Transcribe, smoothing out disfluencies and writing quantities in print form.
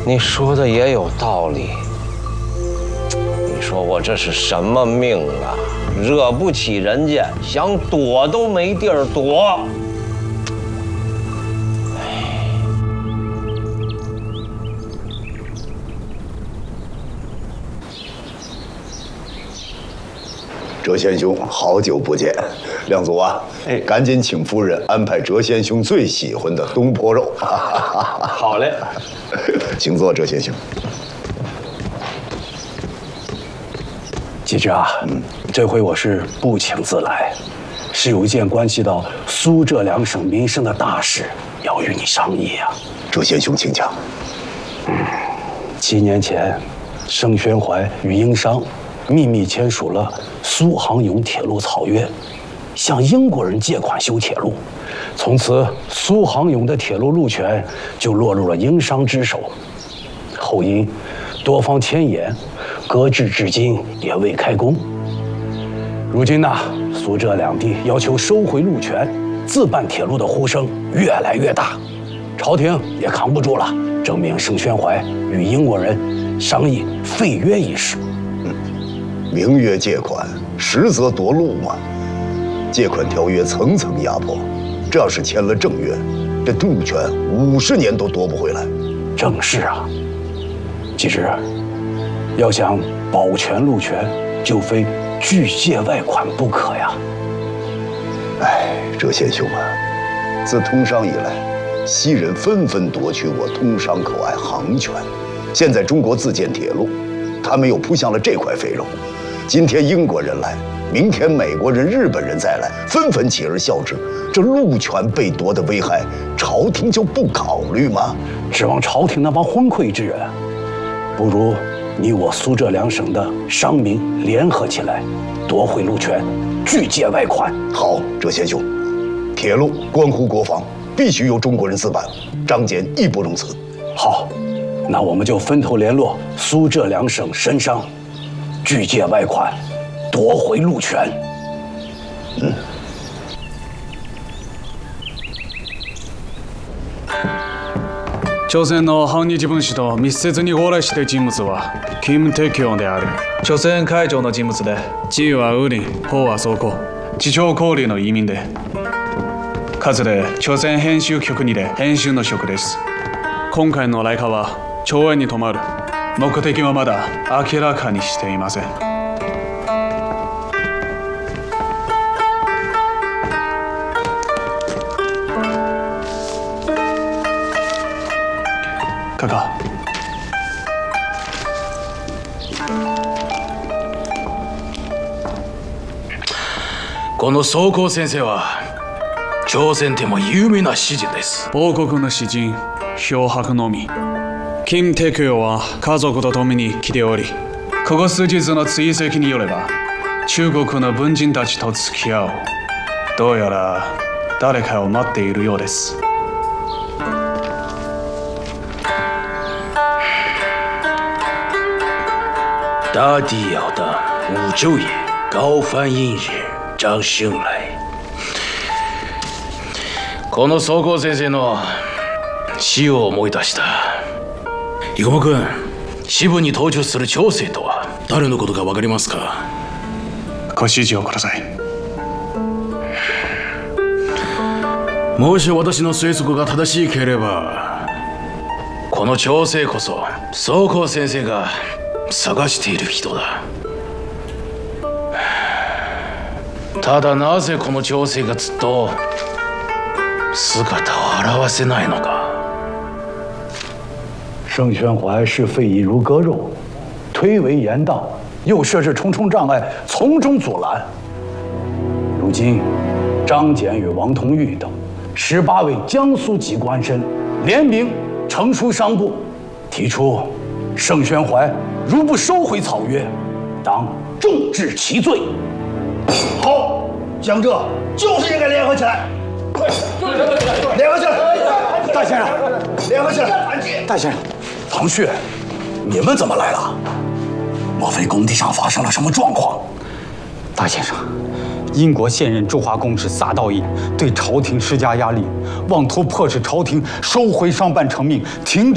你说的也有道理。你说我这是什么命啊？惹不起人家，想躲都没地儿躲。 哲贤兄，好久不见，亮祖啊，赶紧请夫人安排哲贤兄最喜欢的东坡肉。 好嘞， 请坐，哲贤兄。 季之啊，这回我是不请自来，是有一件关系到苏浙两省民生的大事要与你商议啊。 哲贤兄，请讲。 7年前，盛宣怀与英商秘密签署了苏杭甬铁路草约，向英国人借款修铁路。从此，苏杭甬的铁路路权就落入了英商之手。后因多方牵延，搁置至今也未开工。如今呢，苏浙两地要求收回路权、自办铁路的呼声越来越大，朝廷也扛不住了，证明盛宣怀与英国人商议废约一事。 名曰借款，实则夺路嘛。借款条约层层压迫，这要是签了正约，这路权50年都夺不回来。 正是啊，其实要想保全路权，就非拒借外款不可呀。 哲贤兄啊，自通商以来，西人纷纷夺取我通商口岸航权，现在中国自建铁路，他们又扑向了这块肥肉。今天英国人来，明天美国人、日本人再来，纷纷起而效之。这路权被夺的危害，朝廷就不考虑吗？ 指望朝廷那帮昏聩之人，不如你我苏浙两省的商民联合起来，夺回路权，拒借外款。 好，哲贤兄，铁路关乎国防，必须由中国人自办，张俭义不容辞。 好，那我们就分头联络苏浙两省绅商，拒借外款，夺回路权。 朝鮮の反日分子と密接に往来している人物は金鉄橋である。朝鮮海上の人物で、地位はウリン、法は宗公、地長交流の移民で、かつて朝鮮編集局にで編集の職です。今回の来華は朝鮮に泊まる。目的はまだ明らかにしていません。カカ。 この宗公先生は朝鮮でも有名な詩人です。 王国の詩人、漂白のみ。金鉄橋は家族と共に来ており、ここ数日の追跡によれば中国の文人たちと付き合う。どうやら誰かを待っているようです。 大地要当武周也，高帆印日张春来。この宗公先生の詩を思い出した。生駒君、支部に登場する長生とは誰のことか分かりますか？ ご指示をください。 もし私の推測が正しければ、この長生こそ宗公先生が探している人だ。ただなぜこの長生がずっと姿を現せないのか。 盛宣怀视费邑如割肉，推为严道，又设置重重障碍，从中阻拦。如今，张俭与王同玉等18位江苏籍官绅联名呈书商部，提出盛宣怀如不收回草约，当重治其罪。 好，江浙就是应该联合起来，快，联合起来！ 大先生， 联合起来！ 大先生，唐旭，你们怎么来了？莫非工地上发生了什么状况？ 大先生，英国现任驻华公使撒道义对朝廷施加压力，妄图迫使朝廷收回商办成命，停止